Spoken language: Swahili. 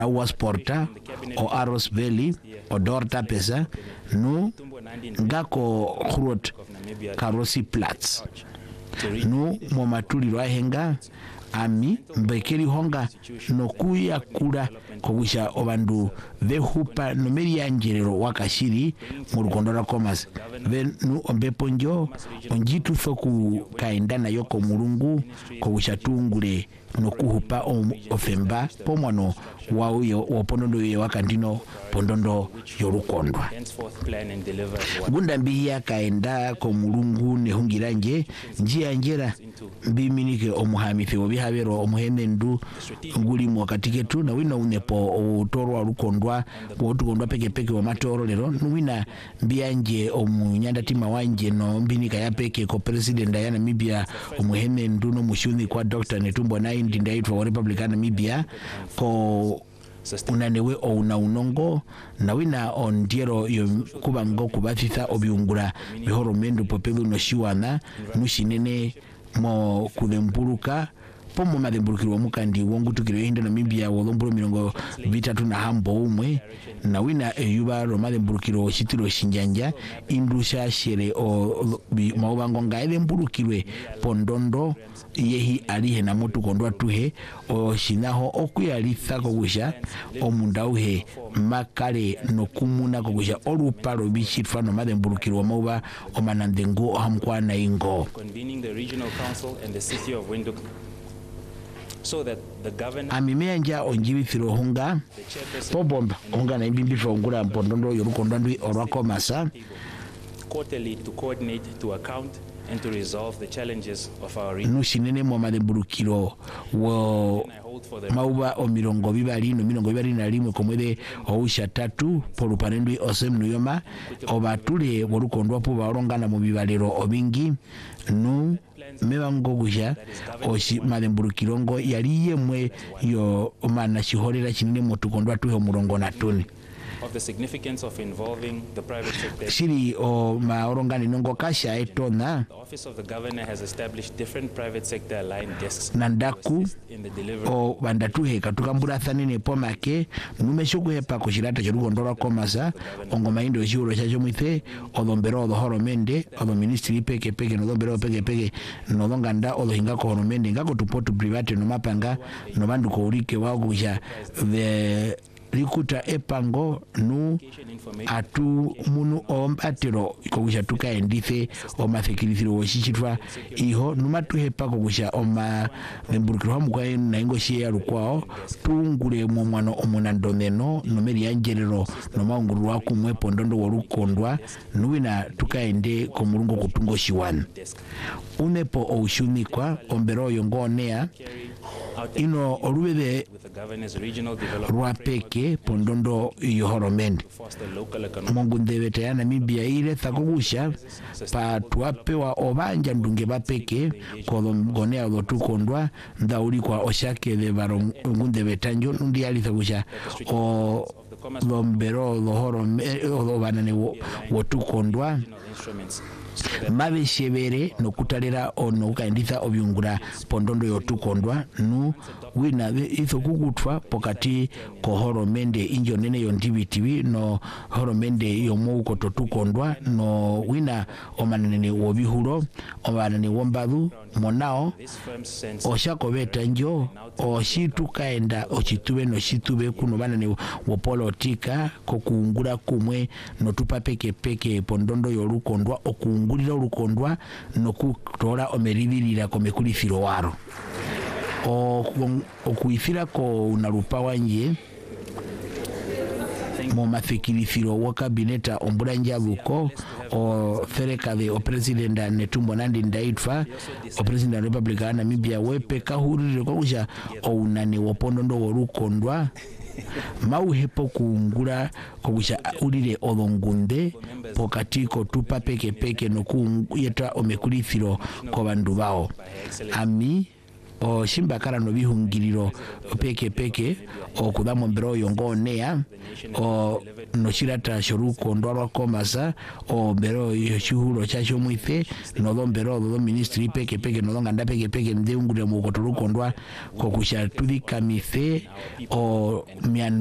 Awas Porta o Aros Valley o Dorta Pesa no ngako Grot Karosi Platz no momatuli lwahenga ami mbekeli honga nokuya kula kogusha obandu behupa nomeri yanjerero wakashiri mu Rukondo lwa Commerce benu ombeponjo onjitu foku kaendana yoko mulungu kogusha tungule nokuhupa ofemba pomwano wauyo wopondondo ye wakandino pondondo yorukondwa gunda mbiya kaenda ko mulungu nehungiranje njia njera biminike omuhamithi obihabero omuhemendu nguli mu katiketu na wina unepo utorwa rukondwa botukondwa peke wa matoro lero nuwina mbiyanje omunyanda tima wanje no mbinika ya peke ko president ya Namibia omuhemendu no mushuni kwa Dr. Netumbo Nandi ndaitwa wa Republican Namibia ko unanewe o unongo na wina ondiero yo kubango kubathitha obiungura bihoromendu popelu no shiwana nushinene mo kulembuluka pomo madembulukirwa mukandi wongutukiro hinda Namibia wolomburo 30 na hambo umwe na wina eyuba ro madembulukiro chitiro shinjanja indusha shere o maubango ngaile mbulukirwe pondondo yehi alihe na motu kondwa tuhe o shinaho okuyalitha kogusha omundauhe makale nokumuna kogusha olupalo bichitwa no madembulukirwa mauba omanandengo hamkwana ingo convening the regional council and the city of Windhoek so that the governor amimeanja onjibithiro hunga pobomba hunga na imbimbifo ngula mpondondo yorukondo ndwi orwakomasa quarterly to coordinate, to account and to resolve the challenges of our region. Nushinene mo madembulukiro wo mauba o mirongo bibali na limwe komwede ousha 3 polupanendwi osem nuyoma obatule borukondwa po barongana mu bibalero obingi no mebango gusha oshi madembulukiro ngo yali yemwe yo omana shihorera kinene motukondwa tuhe murongo na tuni of the significance of involving the private sector. Shiri o maorongani nongo kasha etona. The office of the governor has established different private sector aligned desks nandaku in the delivery o bandatuhe katukambura thanine pomake numeshukuhepa kushirata chorukondo lwa Commerce ongoma indo shiro chacho mwithe odombero odohoromende odo ministry peke nodombero peke nodonganda odohinga ko horomende ngako tupotu private no mapanga no bandu ko urike wagusha the likuta epango nu atu munu ombatiro kogusha tukaendife omathikirithiro woshichitwa iho numatuhepa kogusha oma lemburukiro hamukwa na ingo shia rukwao tungule mu mwana omunandoneno nomeri yanjerero no maunguru waku mwepo ndondo worukondwa nuwina tukaende ko mulungu kutungo shiwana unepo oushumikwa ombero yongonea ino olubede rwapeke pondondo yohoromende mongundebeta ya Namibia ile thakogusha patuapewa obanja ndunge bapeke kolongonea odotukondwa ndauli kwa oshake de barongundebeta njo nundi ali thakogusha o lombero lohoromende odobanane wotukondwa mabeshebere nokutalera ono ukaenditha obyungura pondondo yotukondwa nu wina itho kugutwa pokati ko horomende injo nene yondibitibi no horomende yomuko totukondwa no wina omanene wobihuro omanene wombadu monao oshakobeta njo oshitukaenda ochitube no shitube kuno banane wopolotika kokungura kumwe no tupapeke pondondo yorukondwa okungurira urukondwa no kutora omerivirira komekulifiro waro okuifira ko unarupa wanje mo mafikirifiro wa kabineta ombura njabuko o ferekade o president Netumbo Nandi ndaitwa o president Republic ya Namibia wepe kahurire kogusha o unane wopondondo worukondwa mauhepo kuungura kogusha urire odongunde pokati ko tupa peke no kuyeta omekulifiro ko bandu bao ami o shimbakara no bihungiriro peke o kudamo mbero yongonea o no shirata shoruko ndwarwa komasa o mbero yoshihuro chacho muife no mbero do ministry peke no nganda peke mdeungure mu kotoruko ndwa ko kushatuli kamife o